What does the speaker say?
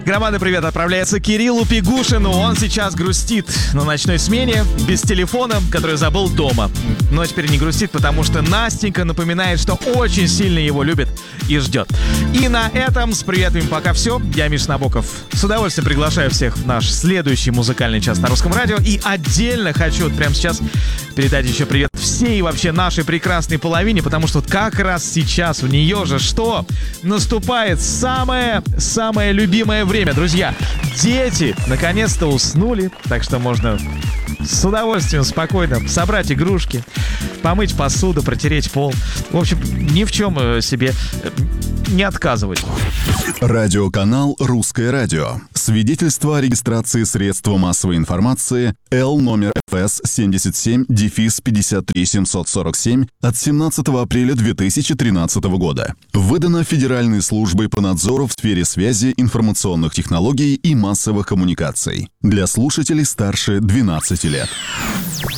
Громадный привет отправляется Кириллу Пигушину. Он сейчас грустит на ночной смене, без телефона, который забыл дома. Но теперь не грустит, потому что Настенька напоминает, что очень сильно его любит и ждет. И на этом с приветами пока все. Я Миша Набоков. С удовольствием приглашаю всех в наш следующий музыкальный час на Русском радио. И отдельно хочу прямо сейчас передать еще привет всей вообще нашей прекрасной половине, потому что вот как раз сейчас у нее же что? Наступает самое любимое время, друзья. Дети наконец-то уснули, так что можно с удовольствием, спокойно собрать игрушки, помыть посуду, протереть пол. В общем, ни в чем себе не отказывать. Радиоканал «Русское радио». Свидетельство о регистрации средства массовой информации Л номер ФС 77-53747 от 17 апреля 2013 года. Выдано Федеральной службой по надзору в сфере связи, информационных технологий и массовых коммуникаций. Для слушателей старше 12 лет.